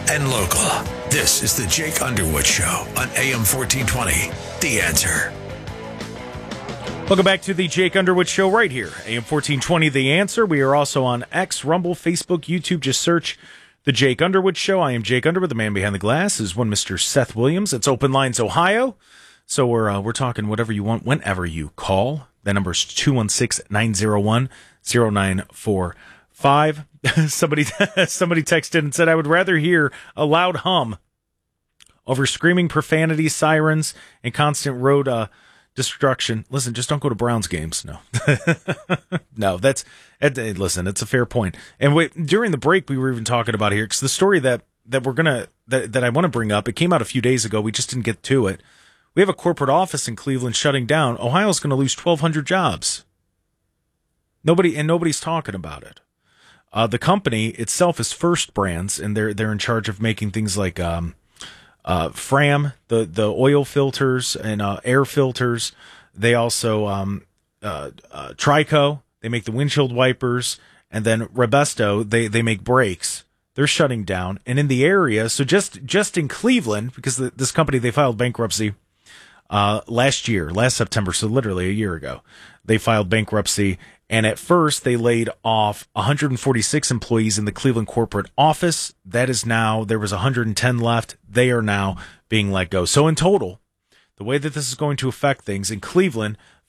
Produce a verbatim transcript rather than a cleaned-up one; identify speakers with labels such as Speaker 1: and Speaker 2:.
Speaker 1: and local. This is the Jake Underwood Show on A M fourteen twenty, The Answer.
Speaker 2: Welcome back to the Jake Underwood Show right here, A M fourteen twenty, The Answer. We are also on X, Rumble, Facebook, YouTube. Just search the Jake Underwood Show. I am Jake Underwood. The man behind the glass is one Mister Seth Williams. It's Open Lines, Ohio. So we're uh, we're talking whatever you want, whenever you call. The number is two one six, nine zero one, zero nine four five. somebody somebody texted and said, I would rather hear a loud hum over screaming profanity, sirens, and constant road uh, destruction. Listen, just don't go to Browns games. No. no, that's, listen, it's a fair point. And wait, during the break, we were even talking about here, because the story that, that we're going to, that, that I want to bring up, it came out a few days ago. We just didn't get to it. We have a corporate office in Cleveland shutting down. Ohio's going to lose twelve hundred jobs. Nobody, and nobody's talking about it. Uh, the company itself is First Brands, and they're, they're in charge of making things like, um, uh, Fram, the, the oil filters and, uh, air filters. They also, um, uh, uh, Trico, they make the windshield wipers, and then Robesto, they, they make brakes. They're shutting down. And in the area, so just, just in Cleveland, because the, this company, they filed bankruptcy Uh, last year, last September, so literally a year ago, they filed bankruptcy. And at first, they laid off one hundred forty-six employees in the Cleveland corporate office. That is now, there was one hundred ten left. They are now being let go. So in total, the way that this is going to affect things in Cleveland,